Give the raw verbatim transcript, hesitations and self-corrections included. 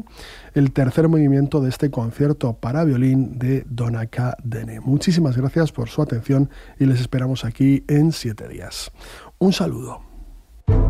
con el tercer movimiento de este concierto para violín de Donat Cadene. Muchísimas gracias por su atención y les esperamos aquí en siete días. Un saludo.